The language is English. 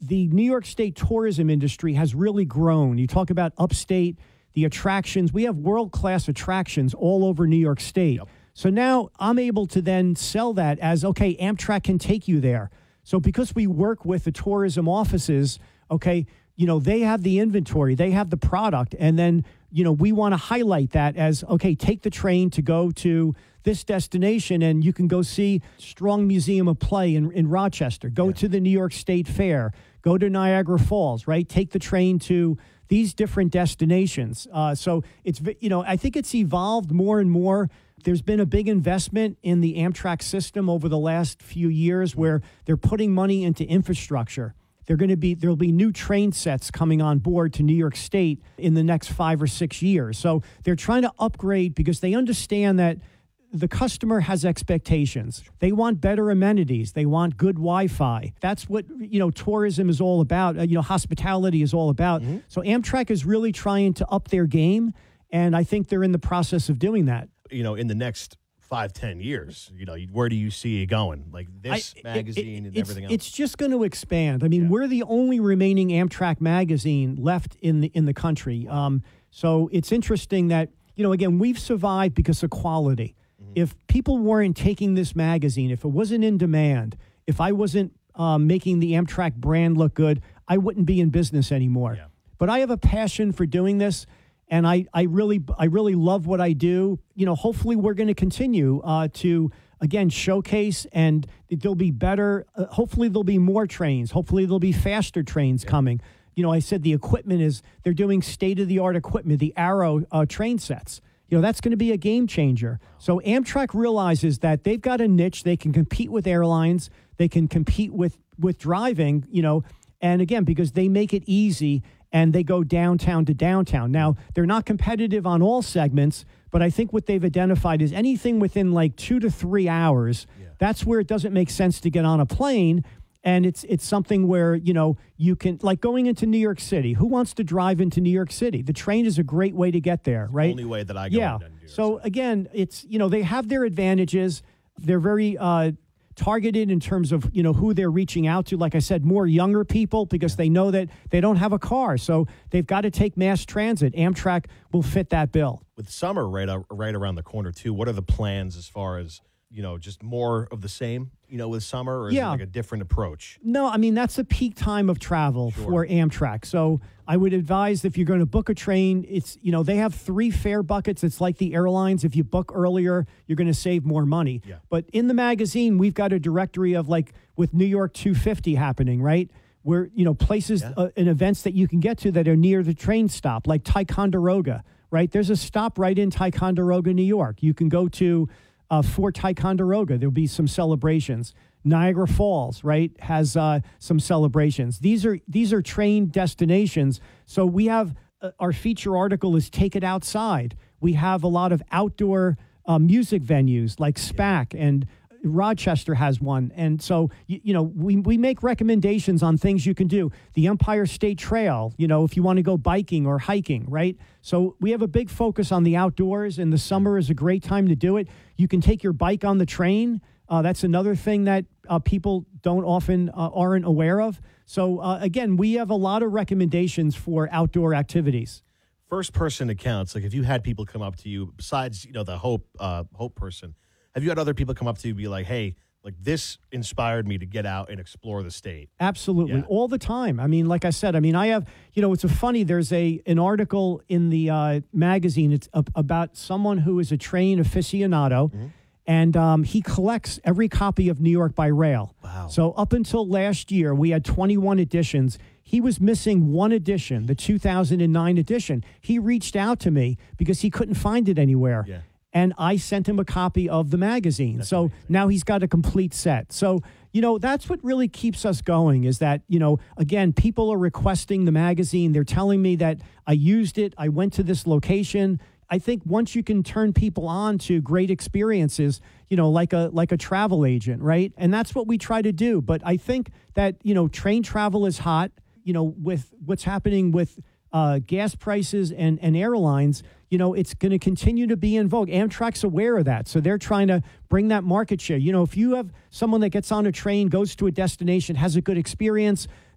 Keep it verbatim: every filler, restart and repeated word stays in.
the New York State tourism industry has really grown. You talk about upstate, the attractions. We have world-class attractions all over New York State. Yep. So now I'm able to then sell that as, okay, Amtrak can take you there. So because we work with the tourism offices, okay, you know, they have the inventory, they have the product, and then, you know, we want to highlight that as, okay, take the train to go to this destination, and you can go see Strong Museum of Play in, in Rochester, go yeah. to the New York State Fair, go to Niagara Falls, right? Take the train to these different destinations. Uh, so it's, you know, I think it's evolved more and more. There's been a big investment in the Amtrak system over the last few years where they're putting money into infrastructure. They're going to be there'll be new train sets coming on board to New York State in the next five or six years. So they're trying to upgrade because they understand that the customer has expectations. They want better amenities. They want good Wi-Fi. That's what, you know, tourism is all about. Uh, you know, hospitality is all about. Mm-hmm. So Amtrak is really trying to up their game, and I think they're in the process of doing that. You know, in the next five, ten years, you know, where do you see it going? Like this I, magazine it, it, and everything else? It's just going to expand. I mean, yeah. we're the only remaining Amtrak magazine left in the in the country. Um, so it's interesting that, you know, again, we've survived because of quality. Mm-hmm. If people weren't taking this magazine, if it wasn't in demand, if I wasn't um, making the Amtrak brand look good, I wouldn't be in business anymore. Yeah. But I have a passion for doing this. And I, I really I really love what I do. You know, hopefully we're going to continue uh, to, again, showcase, and there'll be better. Uh, hopefully there'll be more trains. Hopefully there'll be faster trains yeah. coming. You know, I said the equipment is, they're doing state-of-the-art equipment, the Arrow uh, train sets. You know, that's going to be a game changer. So Amtrak realizes that they've got a niche. They can compete with airlines. They can compete with, with driving, you know, and again, because they make it easy and they go downtown to downtown. Now, they're not competitive on all segments, but I think what they've identified is anything within like two to three hours, yeah. that's where it doesn't make sense to get on a plane. And it's it's something where, you know, you can, like going into New York City. Who wants to drive into New York City? The train is a great way to get there, it's right? The only way that I go yeah. into New York So, City. again, it's, you know, they have their advantages. They're very uh, targeted in terms of, you know, who they're reaching out to. Like I said, more younger people, because yeah. they know that they don't have a car. So they've got to take mass transit. Amtrak will fit that bill. With summer right, uh, right around the corner, too, what are the plans as far as, you know, just more of the same, you know, with summer, or is yeah. it like a different approach? No, I mean, that's the peak time of travel sure. for Amtrak. So I would advise, if you're going to book a train, it's, you know, they have three fare buckets. It's like the airlines. If you book earlier, you're going to save more money. Yeah. But in the magazine, we've got a directory of, like, with New York two fifty happening, right? Where, you know, places yeah. uh, and events that you can get to that are near the train stop, like Ticonderoga, right? There's a stop right in Ticonderoga, New York. You can go to Uh, Fort Ticonderoga. There'll be some celebrations. Niagara Falls, right, has uh, some celebrations. These are these are train destinations. So we have uh, our feature article is Take It Outside. We have a lot of outdoor uh, music venues like SPAC, and Rochester has one. And so, you, you know, we, we make recommendations on things you can do. The Empire State Trail, you know, if you want to go biking or hiking, right? So we have a big focus on the outdoors, and the summer is a great time to do it. You can take your bike on the train. Uh, that's another thing that uh, people don't often uh, aren't aware of. So, uh, again, we have a lot of recommendations for outdoor activities. First person accounts, like if you had people come up to you, besides, you know, the Hope uh, Hope person, have you had other people come up to you and be like, hey, like this inspired me to get out and explore the state? Absolutely. Yeah. All the time. I mean, like I said, I mean, I have, you know, it's a funny, there's a an article in the uh, magazine. It's a, about someone who is a train aficionado, mm-hmm. and um, he collects every copy of New York by Rail. Wow. So up until last year, we had twenty-one editions. He was missing one edition, the two thousand nine edition. He reached out to me because he couldn't find it anywhere. Yeah. And I sent him a copy of the magazine. That's so amazing. Now he's got a complete set. So, you know, that's what really keeps us going, is that, you know, again, people are requesting the magazine. They're telling me that I used it. I went to this location. I think once you can turn people on to great experiences, you know, like a like a travel agent, right? And that's what we try to do. But I think that, you know, train travel is hot, you know, with what's happening with uh, gas prices and, and airlines. You know, it's going to continue to be in vogue. Amtrak's aware of that. So they're trying to bring that market share. You know, if you have someone that gets on a train, goes to a destination, has a good experience,